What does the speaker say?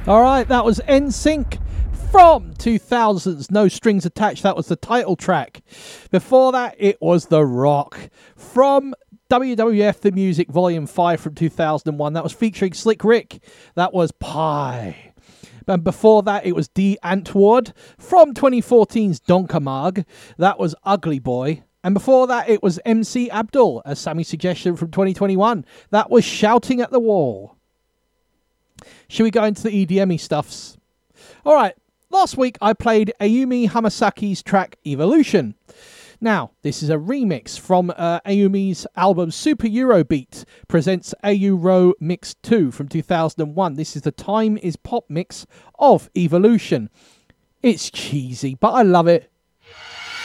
Alright, that was NSYNC from 2000s, No Strings Attached. That was the title track. Before that, it was The Rock from WWF The Music Volume 5 from 2001. That was featuring Slick Rick. That was Pie. And before that, it was D. Antwoord from 2014's Donkermarg. That was Ugly Boy. And before that, it was MC Abdul, as Sammy's suggestion from 2021. That was Shouting at the Wall. Should we go into the EDM-y stuffs? All right, last week I played Ayumi Hamasaki's track Evolution. Now, this is a remix from Ayumi's album Super Eurobeat presents AU Mix 2 from 2001. This is the Time is Pop mix of Evolution. It's cheesy, but I love it.